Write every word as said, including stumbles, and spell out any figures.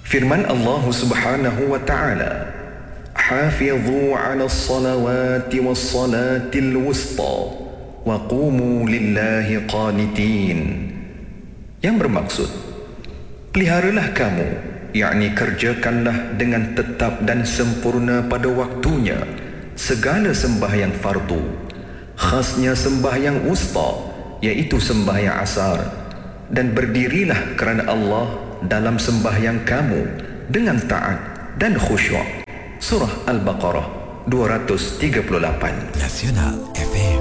Firman Allah Subhanahu wa taala, "Hafidhu 'alas salawati was salatil wusta wa qumu lillahi qanitin." Yang bermaksud, peliharalah kamu, yakni kerjakanlah dengan tetap dan sempurna pada waktunya segala sembahyang fardu, khasnya sembahyang wusta, iaitu sembahyang asar, dan berdirilah kerana Allah dalam sembahyang kamu dengan taat dan khusyuk. Surah Al-Baqarah dua ratus tiga puluh lapan. Nasional F M.